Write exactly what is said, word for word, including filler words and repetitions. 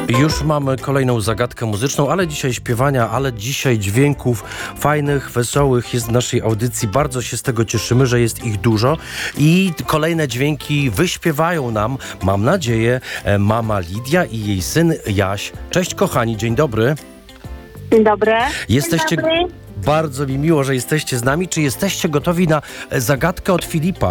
Już mamy kolejną zagadkę muzyczną, ale dzisiaj śpiewania, ale dzisiaj dźwięków fajnych, wesołych jest w naszej audycji. Bardzo się z tego cieszymy, że jest ich dużo i kolejne dźwięki wyśpiewają nam, mam nadzieję, mama Lidia i jej syn Jaś. Cześć kochani, dzień dobry. Dzień dobry. Jesteście... Dzień dobry. Bardzo mi miło, że jesteście z nami. Czy jesteście gotowi na zagadkę od Filipa?